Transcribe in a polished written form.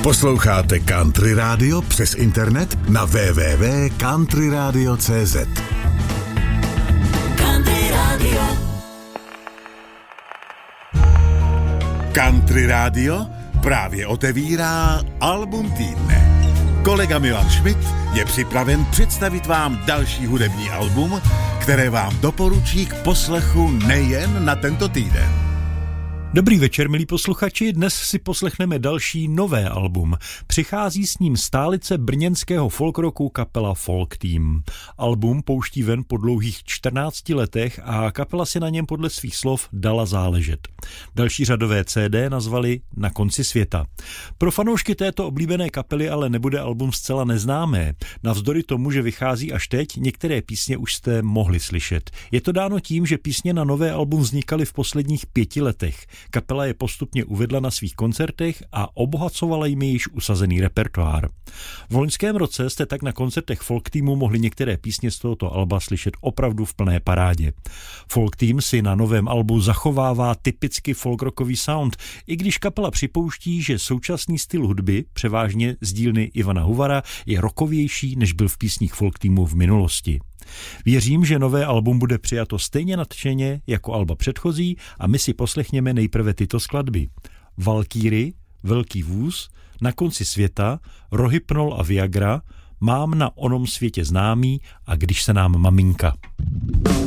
Posloucháte Country Radio přes internet na www.countryradio.cz. Country Radio. Country Radio právě otevírá album týdne. Kolega Milan Schmidt je připraven představit vám další hudební album, které vám doporučí k poslechu nejen na tento týden. Dobrý večer, milí posluchači, dnes si poslechneme další nové album. Přichází s ním stálice brněnského folkrocku kapela Folk Team. Album pouští ven po dlouhých 14 letech a kapela si na něm podle svých slov dala záležet. Další řadové CD nazvali Na konci světa. Pro fanoušky této oblíbené kapely ale nebude album zcela neznámé. Navzdory tomu, že vychází až teď, některé písně už jste mohli slyšet. Je to dáno tím, že písně na nové album vznikaly v posledních 5 letech. Kapela je postupně uvedla na svých koncertech a obohacovala jim již usazený repertoár. V loňském roce jste tak na koncertech Folk Teamu mohli některé písně z tohoto alba slyšet opravdu v plné parádě. Folk Team si na novém albu zachovává typicky folkrockový sound, i když kapela připouští, že současný styl hudby, převážně z dílny Ivana Huvara, je rockovější, než byl v písních Folk Teamu v minulosti. Věřím, že nové album bude přijato stejně nadšeně jako alba předchozí a my si poslechněme nejprve tyto skladby. Valkýry, Velký vůz, Na konci světa, Rohypnol a Viagra, Mám na onom světě známý a Když se nám maminka.